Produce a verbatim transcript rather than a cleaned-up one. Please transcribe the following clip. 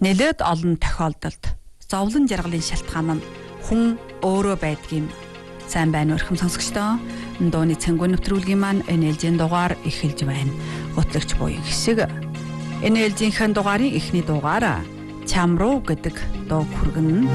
Нэлээд олон тохиолдолд зовлон жаргалын шалтгаан нь хүн өөрөө байдгийн. Сайн байна уу өрхөм сонсогчдоо. Дууны цэнгүү нэвтрүүлгийн маань эн эл-ийн дугаар эхэлж байна. Гутлагч буян хэсэг. эн эл-ийн дугаарын эхний дугаар Чам руу гэдэг дуу хүргэн